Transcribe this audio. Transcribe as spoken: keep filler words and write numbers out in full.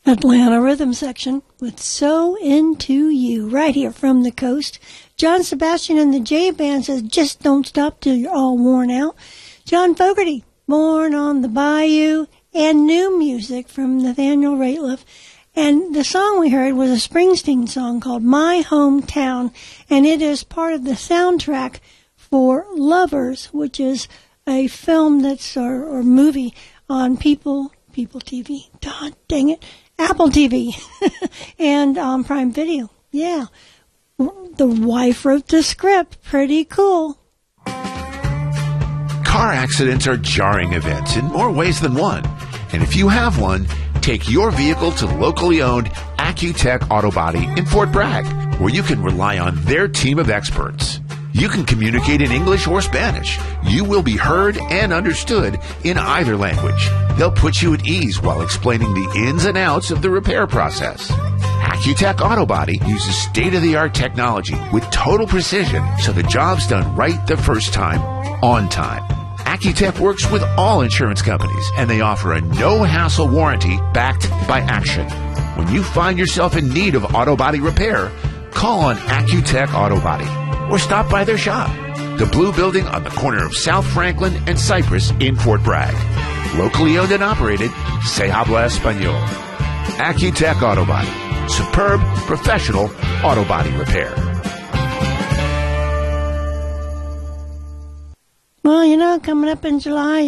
Atlanta Rhythm Section with So Into You, right here from the coast. John Sebastian and the J Band says, just don't stop till you're all worn out. John Fogerty, Born on the Bayou, and new music from Nathaniel Rateliff. And the song we heard was a Springsteen song called My Hometown, and it is part of the soundtrack for Lovers, which is a film that's, or, or movie on People, People T V. God dang it. Apple T V and um, Prime Video. Yeah. The wife wrote the script. Pretty cool. Car accidents are jarring events in more ways than one. And if you have one, take your vehicle to locally owned Accutech Auto Body in Fort Bragg, where you can rely on their team of experts. You can communicate in English or Spanish. You will be heard and understood in either language. They'll put you at ease while explaining the ins and outs of the repair process. Accutech Auto Body uses state-of-the-art technology with total precision, so the job's done right the first time, on time. Accutech works with all insurance companies, and they offer a no-hassle warranty backed by action. When you find yourself in need of auto body repair, call on Accutech Auto Body or stop by their shop, the blue building on the corner of South Franklin and Cypress in Fort Bragg. Locally owned and operated, se habla español. Accutech Auto Body. Superb, professional auto body repair. Well, you know, coming up in July,